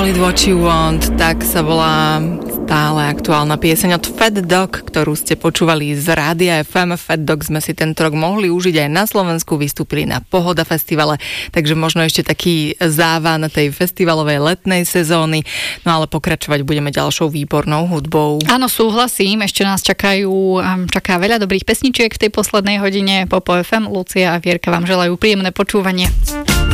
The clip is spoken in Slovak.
Call It What You Want, tak sa volá stále aktuálna pieseň od Fat Dog, ktorú ste počúvali z Rádia FM. Fat Dog sme si tento rok mohli užiť aj na Slovensku, vystúpili na Pohoda festivale, takže možno ešte taký závan tej festivalovej letnej sezóny, no ale pokračovať budeme ďalšou výbornou hudbou. Áno, súhlasím, ešte nás čaká veľa dobrých pesničiek v tej poslednej hodine. Popo FM, Lucia a Vierka vám želajú príjemné počúvanie.